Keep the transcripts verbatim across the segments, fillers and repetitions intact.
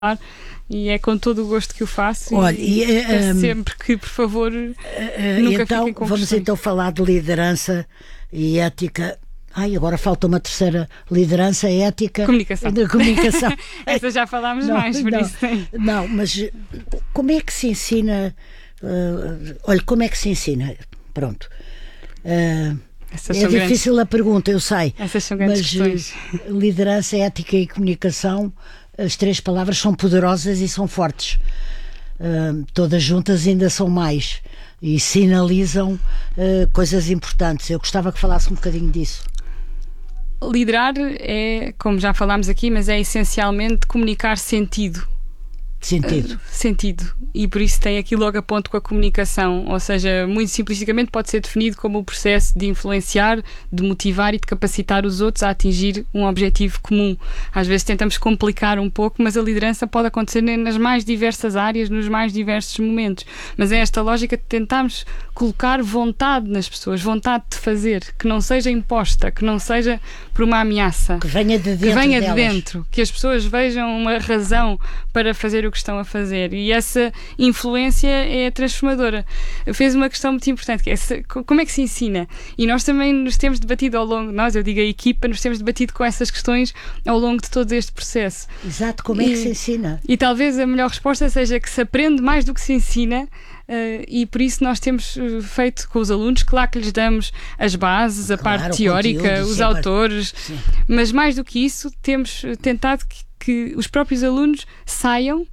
E é com todo o gosto que o faço. Olha, e e, é um, sempre que, por favor, uh, uh, nunca então, fiquem com vamos questões. então falar de liderança e ética. Ai, agora falta uma terceira: liderança, ética, Comunicação. De comunicação. Essa já falámos não, mais, por não, isso tem. Não, mas como é que se ensina? Uh, olha, como é que se ensina? Pronto. Uh, Essas é são difícil grandes, a pergunta, eu sei. Essas são grandes mas questões. Liderança, ética e comunicação, as três palavras são poderosas e são fortes. Uh, todas juntas ainda são mais e sinalizam uh, coisas importantes. Eu gostava que falasse um bocadinho disso. Liderar é, como já falámos aqui, mas é essencialmente comunicar sentido. Sentido. Uh, sentido. E por isso tem aqui logo a ponto com a comunicação. Ou seja, muito simplisticamente pode ser definido como o processo de influenciar, de motivar e de capacitar os outros a atingir um objetivo comum. Às vezes tentamos complicar um pouco, mas a liderança pode acontecer nas mais diversas áreas, nos mais diversos momentos. Mas é esta lógica de tentarmos colocar vontade nas pessoas, vontade de fazer, que não seja imposta, que não seja por uma ameaça. Que venha de dentro Que venha delas. de dentro. Que as pessoas vejam uma razão para fazer o que estão a fazer. E essa influência é transformadora. Fez uma questão muito importante, que é se, como é que se ensina? E nós também nos temos debatido ao longo, nós, eu digo a equipa, nos temos debatido com essas questões ao longo de todo este processo. Exato, como é que se ensina? E talvez a melhor resposta seja que se aprende mais do que se ensina. Uh, e por isso nós temos uh, feito com os alunos, claro que lhes damos as bases, a Claro, parte teórica, conteúdo, os sim, autores, sim. Mas mais do que isso temos tentado que, que os próprios alunos saiam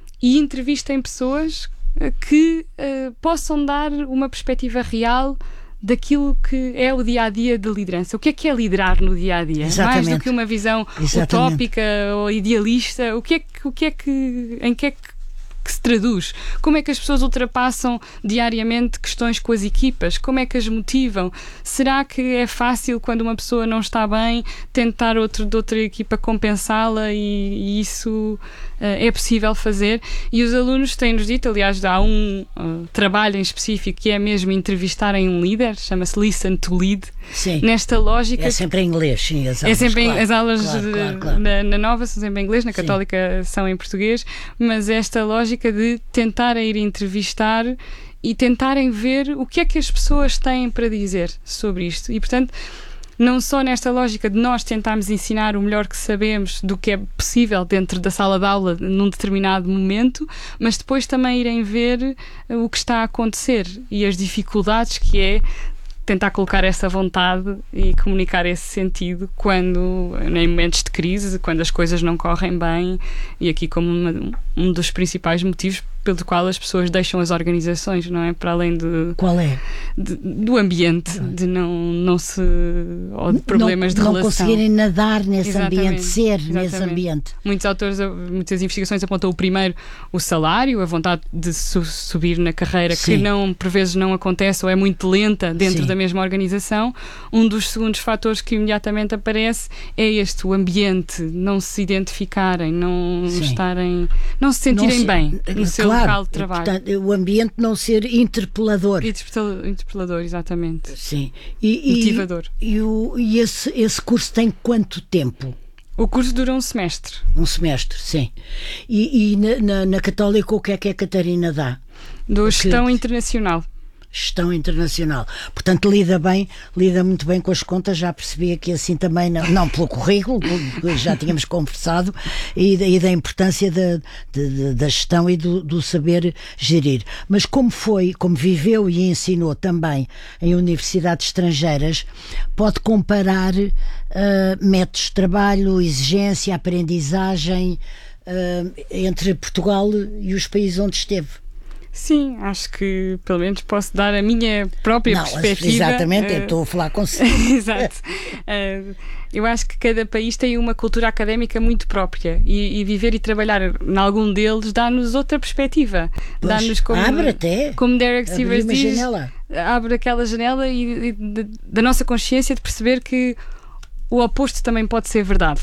e entrevistem pessoas uh, que uh, possam dar uma perspectiva real daquilo que é o dia-a-dia de liderança. O que é que é liderar no dia-a-dia? Exatamente. Mais do que uma visão Exatamente. utópica ou idealista, o que é que, o que, é que em que é que que se traduz? Como é que as pessoas ultrapassam diariamente questões com as equipas? Como é que as motivam? Será que é fácil, quando uma pessoa não está bem, tentar outro, de outra equipa compensá-la e, e isso uh, é possível fazer? E os alunos têm-nos dito, aliás, há um uh, trabalho em específico que é mesmo entrevistarem um líder, chama-se Listen to Lead. Sim. Nesta lógica... É sempre em inglês, sim, as aulas. É sempre claro, em, as aulas claro, de, claro, claro. Na, na Nova são sempre em inglês, na Sim. Católica são em português, mas esta lógica de tentarem ir entrevistar e tentarem ver o que é que as pessoas têm para dizer sobre isto. E, portanto, não só nesta lógica de nós tentarmos ensinar o melhor que sabemos do que é possível dentro da sala de aula num determinado momento, mas depois também irem ver o que está a acontecer e as dificuldades que é tentar colocar essa vontade e comunicar esse sentido quando, em momentos de crise, quando as coisas não correm bem, e aqui como uma, um dos principais motivos pelo qual as pessoas deixam as organizações, não é? Para além de... Qual é? De, do ambiente, de não, não se... ou de problemas não, de não relação. Não conseguirem nadar nesse Exatamente, ambiente, ser exatamente. nesse ambiente. Muitos autores, muitas investigações apontam o primeiro, o salário, a vontade de su- subir na carreira, Sim. que não, por vezes não acontece ou é muito lenta dentro Sim. da mesma organização. Um dos segundos fatores que imediatamente aparece é este, o ambiente, não se identificarem, não Sim. estarem, não se sentirem Não se- bem no seu claro, local de trabalho. Portanto, o ambiente não ser interpelador. Interpela- Interpelador, exatamente. Sim. E, e- Motivador. E, o, e esse, esse curso tem quanto tempo? O curso dura um semestre. Um semestre, sim. E, e na, na, na Católica o que é que a Catarina dá? Do Gestão Internacional. Gestão internacional. Portanto, lida bem, lida muito bem com as contas, já percebi que assim também, não, não pelo currículo, porque já tínhamos conversado, e, e da importância da, de, de, da gestão e do, do saber gerir. Mas como foi, como viveu e ensinou também em universidades estrangeiras, pode comparar uh, métodos de trabalho, exigência, aprendizagem uh, entre Portugal e os países onde esteve? Sim, acho que pelo menos posso dar a minha própria não, perspectiva. Exatamente, uh, eu estou a falar consigo. Exato. Uh, eu acho que cada país tem uma cultura académica muito própria e, e viver e trabalhar em algum deles dá-nos outra perspectiva. Pois, Dá-nos como, abre até. como Derek Sivers uma diz, janela. abre aquela janela e, e de, da nossa consciência de perceber que o oposto também pode ser verdade.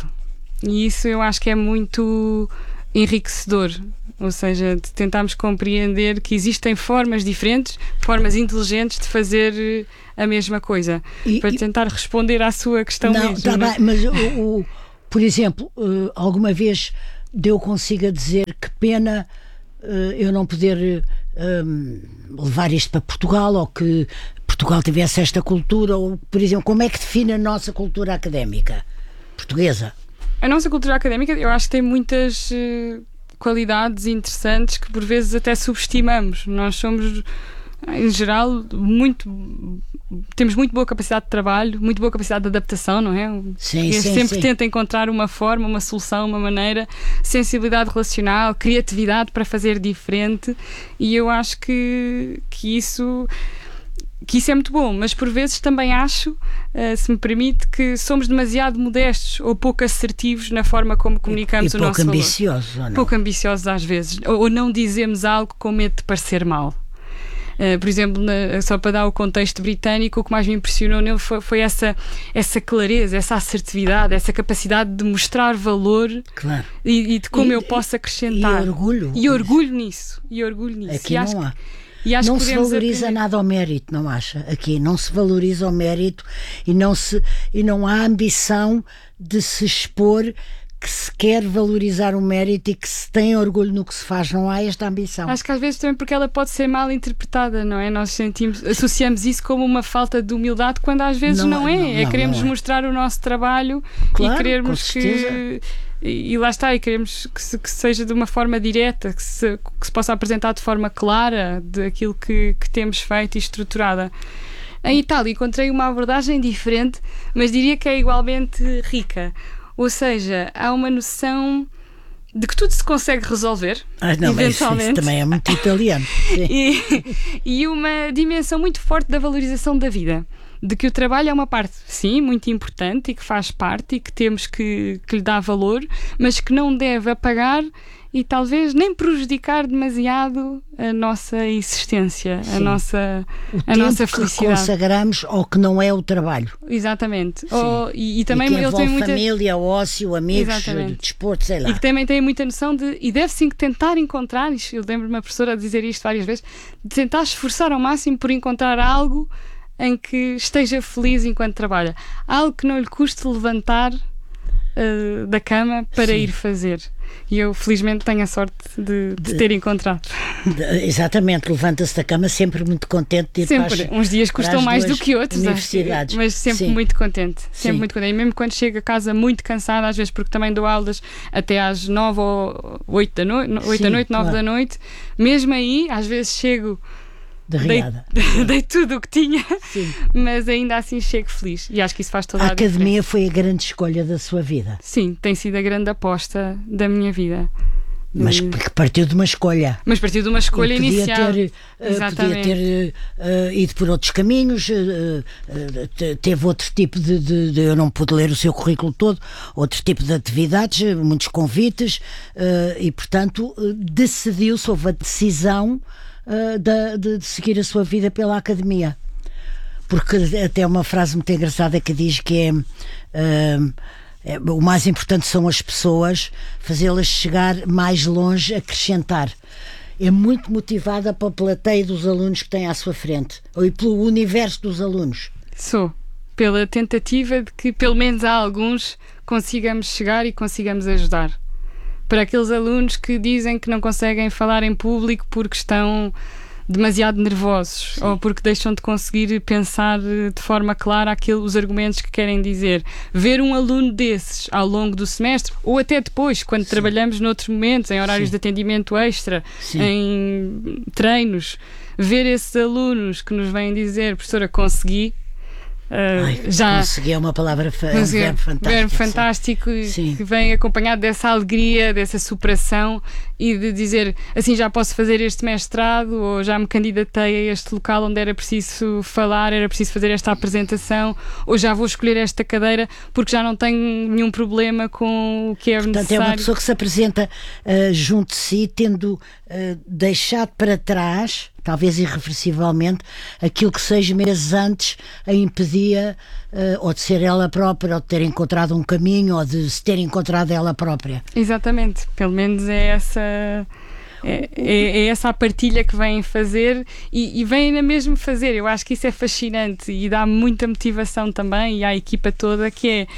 E isso eu acho que é muito enriquecedor. Ou seja, de tentarmos compreender que existem formas diferentes, formas inteligentes de fazer a mesma coisa. E, para e, tentar responder à sua questão não, mesmo. Tá bem, mas, o, o, por exemplo, uh, alguma vez eu consigo dizer que pena uh, eu não poder um, levar isto para Portugal, ou que Portugal tivesse esta cultura, ou, por exemplo, como é que define a nossa cultura académica portuguesa? A nossa cultura académica, eu acho que tem muitas uh, qualidades interessantes que por vezes até subestimamos. Nós somos, em geral, muito... temos muito boa capacidade de trabalho, muito boa capacidade de adaptação, não é? Sim, sim, sempre sim. tenta encontrar uma forma, uma solução, uma maneira, sensibilidade relacional, criatividade para fazer diferente, e eu acho que, que isso... que isso é muito bom, mas por vezes também acho, uh, se me permite, que somos demasiado modestos ou pouco assertivos na forma como comunicamos e o nosso valor. Pouco ambiciosos, ou não? Pouco ambiciosos às vezes, ou, ou não dizemos algo com medo de parecer mal. Uh, por exemplo, na, só para dar o contexto britânico, o que mais me impressionou nele foi, foi essa, essa clareza, essa assertividade, essa capacidade de mostrar valor, claro. e, e de como e, eu posso acrescentar. E orgulho. E orgulho nisso. E orgulho nisso. Aqui e não acho há. E acho não que se valoriza aprender... nada ao mérito, não acha? Aqui não se valoriza o mérito, e não, se, e não há ambição de se expor que se quer valorizar o mérito e que se tem orgulho no que se faz. Não há esta ambição. Acho que às vezes também porque ela pode ser mal interpretada, não é? Nós sentimos, associamos isso como uma falta de humildade, quando às vezes não, não é. Não, é não, queremos não é. mostrar o nosso trabalho, claro, e queremos com que... E, e lá está, e queremos que, se, que seja de uma forma direta, que se, que se possa apresentar de forma clara daquilo que, que temos feito e estruturada. Em Itália encontrei uma abordagem diferente, mas diria que é igualmente rica. Ou seja, há uma noção de que tudo se consegue resolver, ah, não, eventualmente. Mas isso também é muito italiano. e, e uma dimensão muito forte da valorização da vida. De que o trabalho é uma parte, sim, muito importante, e que faz parte, e que temos que, que lhe dar valor, mas que não deve apagar e talvez nem prejudicar demasiado a nossa existência, sim. a nossa, o a nossa tempo felicidade. Que consagramos ao que não é o trabalho. Exatamente. Ou, e, e também e que ele tem muita família, ócio, amigos, Exatamente. desporto, sei lá. E que também tem muita noção de, e deve sim tentar encontrar, eu lembro-me uma professora dizer isto várias vezes, de tentar esforçar ao máximo por encontrar algo em que esteja feliz enquanto trabalha. Algo que não lhe custe levantar uh, da cama para Sim. ir fazer. E eu, felizmente, tenho a sorte de, de, de ter encontrado. De, exatamente, levanta-se da cama sempre muito contente de ir sempre. Para as, uns dias custam mais do que outros, universidades. Mas sempre Sim. muito contente. Sempre Sim. muito contente. E mesmo quando chego a casa muito cansada, às vezes porque também dou aulas até às nove ou oito da noite, oito da noite, nove da noite, mesmo aí, às vezes chego Dei, dei tudo o que tinha, Sim. mas ainda assim chego feliz, e acho que isso faz toda a, a diferença. academia foi a grande escolha da sua vida? Sim, tem sido a grande aposta da minha vida. Mas que partiu de uma escolha. Mas partiu de uma escolha podia inicial. Ter, podia ter uh, ido por outros caminhos, uh, uh, teve outro tipo de, de, de... Eu não pude ler o seu currículo todo, outro tipo de atividades, muitos convites, uh, e portanto uh, decidiu-se, houve a decisão Uh, de, de, de seguir a sua vida pela academia, porque até uma frase muito engraçada que diz que é, uh, é o mais importante são as pessoas, fazê-las chegar mais longe, acrescentar. É muito motivada pela plateia dos alunos que tem à sua frente, ou pelo universo dos alunos. Sou, pela tentativa de que pelo menos a alguns consigamos chegar e consigamos ajudar. Para aqueles alunos que dizem que não conseguem falar em público porque estão demasiado nervosos, Sim. ou porque deixam de conseguir pensar de forma clara aquilo, os argumentos que querem dizer. Ver um aluno desses ao longo do semestre, ou até depois, quando Sim. trabalhamos noutros momentos, em horários Sim. de atendimento extra, Sim. em treinos, ver esses alunos que nos vêm dizer: professora, consegui. Uh, Ai, já consegui é uma palavra, é um verbo fantástico, verbo fantástico sim. que vem acompanhado dessa alegria, dessa superação, e de dizer assim: já posso fazer este mestrado, ou já me candidatei a este local onde era preciso falar, era preciso fazer esta apresentação, ou já vou escolher esta cadeira porque já não tenho nenhum problema com o que é Portanto, necessário. É uma pessoa que se apresenta uh, junto de si, tendo uh, deixado para trás, talvez irreversivelmente, aquilo que seis meses antes a impedia uh, ou de ser ela própria, ou de ter encontrado um caminho, ou de se ter encontrado ela própria. Exatamente, pelo menos é essa, é, é, é essa a partilha que vêm fazer, e, e vêm na mesma fazer. Eu acho que isso é fascinante e dá muita motivação também, e à equipa toda, que é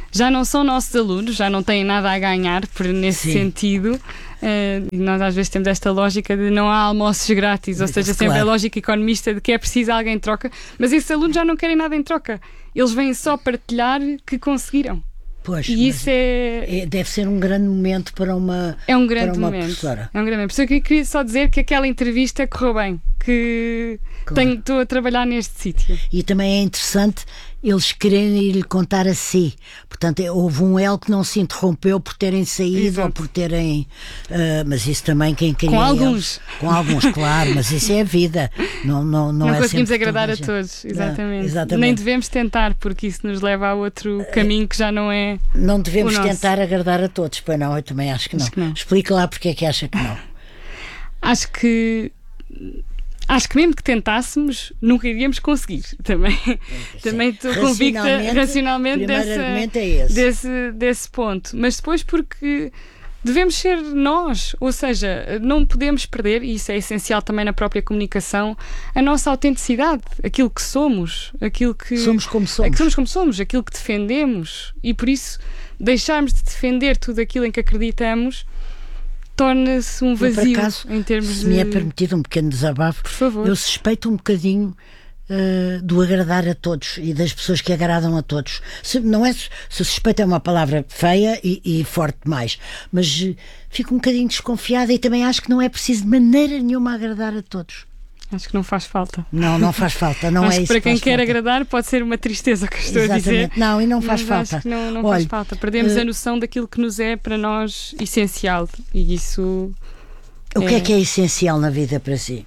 já não são nossos alunos, já não têm nada a ganhar por nesse Sim. sentido. Uh, e nós às vezes temos esta lógica de não há almoços grátis, ou seja, sempre claro. a lógica economista de que é preciso alguém em troca, mas esses alunos já não querem nada em troca, eles vêm só partilhar que conseguiram. Pois, e isso é... é... Deve ser um grande momento para uma, é um grande para uma momento. professora. É um grande momento. Por isso eu queria só dizer que aquela entrevista correu bem, que claro. estou a trabalhar neste sítio. E também é interessante eles quererem lhe contar a si. Portanto, houve um elo que não se interrompeu por terem saído Exato. ou por terem... Uh, mas isso também quem queria... Com alguns. Eles, com alguns, claro, mas isso é a vida. Não, não, não, não é conseguimos agradar a todos, exatamente. Não, exatamente. Nem devemos tentar, porque isso nos leva a outro caminho que já não é Não devemos o nosso. tentar agradar a todos, pois não, eu também acho que não. Acho que não. Explica lá porque é que acha que não. Acho que... Acho que mesmo que tentássemos, nunca iríamos conseguir. Também, também estou convicta racionalmente dessa, é esse. Desse, desse ponto. Mas depois porque devemos ser nós, ou seja, não podemos perder, e isso é essencial também na própria comunicação, a nossa autenticidade, aquilo que somos, aquilo que somos como somos, que somos como somos, aquilo que defendemos, e por isso deixarmos de defender tudo aquilo em que acreditamos torna-se um vazio. Por acaso, em termos se de... me é permitido um pequeno desabafo, por favor. Eu suspeito um bocadinho uh, do agradar a todos e das pessoas que agradam a todos. Se, não é, se suspeito é uma palavra feia e, e forte demais, mas uh, fico um bocadinho desconfiada e também acho que não é preciso de maneira nenhuma agradar a todos. Acho que não faz falta. Não, não faz falta. Não acho é que isso para quem que quer falta. agradar pode ser uma tristeza que estou Exatamente. a dizer. Não, e não faz mas falta. Acho que não, não Olha, faz falta. Perdemos uh, a noção daquilo que nos é para nós essencial. E isso... O que é, é que é essencial na vida para si?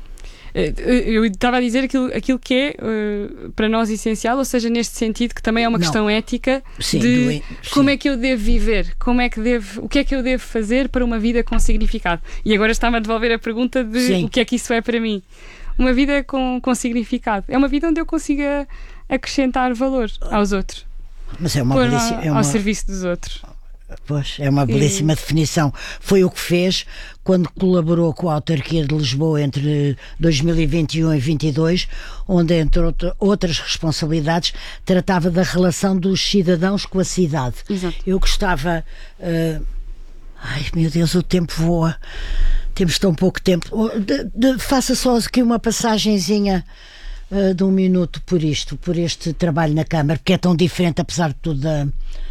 Eu estava a dizer aquilo, aquilo que é uh, para nós essencial, ou seja, neste sentido que também é uma não. questão ética sim, de do, como é que eu devo viver, como é que devo, o que é que eu devo fazer para uma vida com significado. E agora está-me a devolver a pergunta de sim. o que é que isso é para mim. Uma vida com, com significado. É uma vida onde eu consiga acrescentar valor aos outros. Mas é uma Pôr belíssima, ao, é uma... ao serviço dos outros. Pois, é uma belíssima e... definição. Foi o que fez quando colaborou com a autarquia de Lisboa entre dois mil e vinte e um e vinte e dois, onde, entre outras responsabilidades, tratava da relação dos cidadãos com a cidade. Exato. Eu gostava... Uh... Ai, meu Deus, o tempo voa. Temos tão pouco tempo. De, de, faça só aqui uma passagenzinha uh, de um minuto por isto, por este trabalho na Câmara, porque é tão diferente, apesar de tudo, da...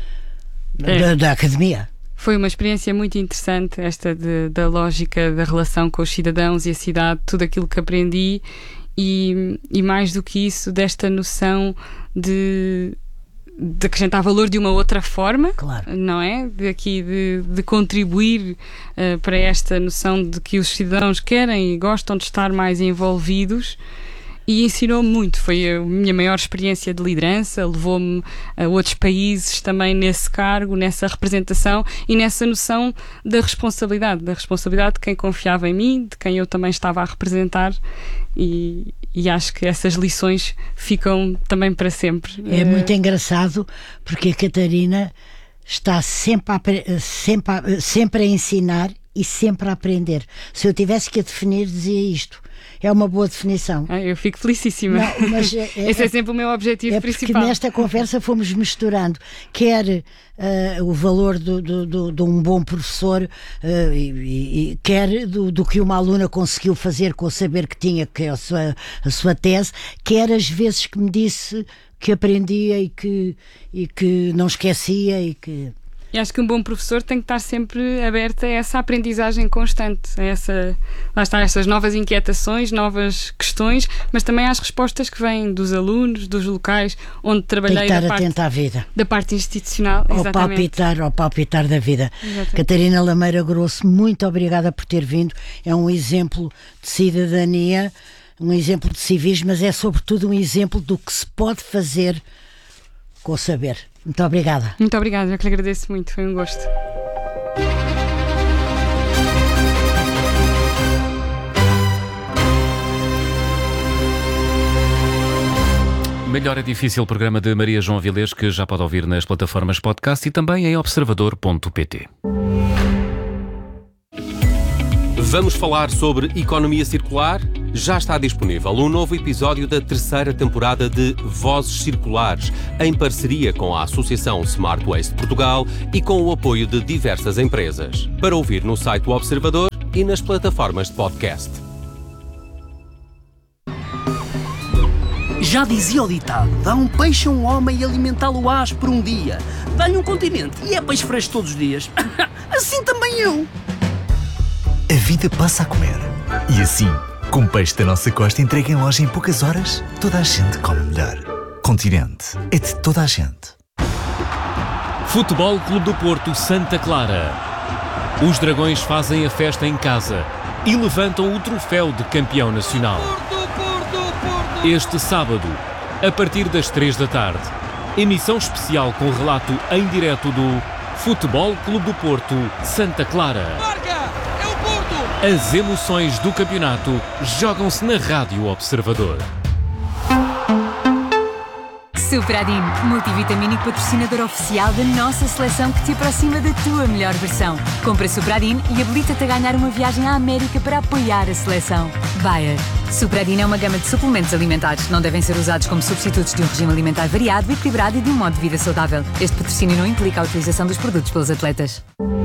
É. Da, da academia. Foi uma experiência muito interessante esta de, da lógica da relação com os cidadãos e a cidade, tudo aquilo que aprendi e, e mais do que isso, desta noção de, de acrescentar valor de uma outra forma, claro. Não é? De aqui de, de contribuir uh, para esta noção de que os cidadãos querem e gostam de estar mais envolvidos. E ensinou-me muito, foi a minha maior experiência de liderança, levou-me a outros países também nesse cargo, nessa representação e nessa noção da responsabilidade, da responsabilidade de quem confiava em mim, de quem eu também estava a representar e, e acho que essas lições ficam também para sempre. É muito engraçado porque a Catarina está sempre a, sempre a, sempre a ensinar e sempre a aprender. Se eu tivesse que a definir, dizia isto. É uma boa definição. Ah, eu fico felicíssima. Não, mas é, Esse é sempre o meu objetivo é principal. Porque nesta conversa fomos misturando quer uh, o valor do, do, do, de um bom professor uh, e, e quer do, do que uma aluna conseguiu fazer com o saber que tinha, que é a sua, a sua tese, quer as vezes que me disse que aprendia e que, e que não esquecia e que... E acho que um bom professor tem que estar sempre aberto a essa aprendizagem constante, a essa, lá está, essas novas inquietações, novas questões, mas também às respostas que vêm dos alunos, dos locais onde trabalhei. Tem que estar da parte, atento à vida. Da parte institucional, ao exatamente. palpitar, ao palpitar da vida. Exatamente. Catarina Lameira Grosso, muito obrigada por ter vindo. É um exemplo de cidadania, um exemplo de civismo, mas é sobretudo um exemplo do que se pode fazer com o saber. Muito obrigada. Muito obrigada, eu que lhe agradeço muito, foi um gosto. Melhor é Difícil, programa de Maria João Avilés, que já pode ouvir nas plataformas podcast e também em observador ponto pt. Vamos falar sobre economia circular, Já está disponível um novo episódio da terceira temporada de Vozes Circulares, em parceria com a Associação Smart Waste Portugal e com o apoio de diversas empresas. Para ouvir no site do Observador e nas plataformas de podcast. Já dizia o ditado, dá um peixe a um homem e alimentá-lo ás por um dia. Dá-lhe um continente e é peixe fresco todos os dias. Assim também eu. A vida passa a comer. E assim, com peixe da nossa costa entregue em loja em poucas horas, toda a gente come melhor. Continente é de toda a gente. Futebol Clube do Porto Santa Clara. Os Dragões fazem a festa em casa e levantam o troféu de campeão nacional. Este sábado, a partir das três da tarde, emissão especial com relato em direto do Futebol Clube do Porto Santa Clara. As emoções do campeonato jogam-se na Rádio Observador. Superadin, multivitamínico patrocinador oficial da nossa seleção que te aproxima da tua melhor versão. Compra Superadin e habilita-te a ganhar uma viagem à América para apoiar a seleção. Bayer. Superadin é uma gama de suplementos alimentares. Não devem ser usados como substitutos de um regime alimentar variado, equilibrado e de um modo de vida saudável. Este patrocínio não implica a utilização dos produtos pelos atletas.